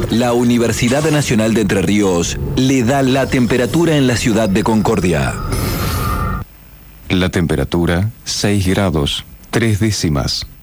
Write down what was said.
La Universidad Nacional de Entre Ríos le da la temperatura en la ciudad de Concordia. La temperatura, 6 grados, 3 décimas.